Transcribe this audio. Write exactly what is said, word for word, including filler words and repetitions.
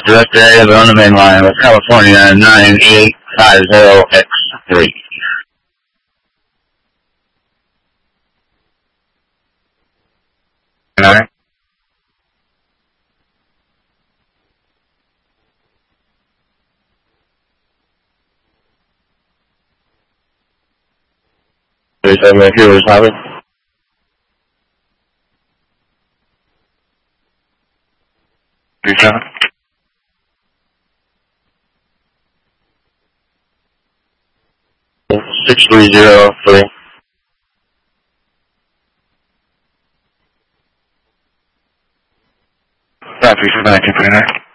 direct area on the main line with California nine eight five zero X three. Nine. Three seven eight two is having. Three seven. Six three zero three. Three seven nineteen twenty nine.